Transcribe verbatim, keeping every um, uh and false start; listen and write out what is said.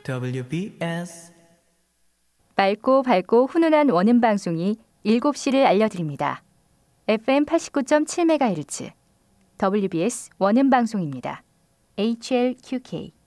더블유비에스 맑고 밝고 훈훈한 원음 방송이 일곱 시를 알려드립니다. 에프엠 팔십구 점 칠 메가헤르츠 더블유비에스 원음 방송입니다. 에이치엘큐케이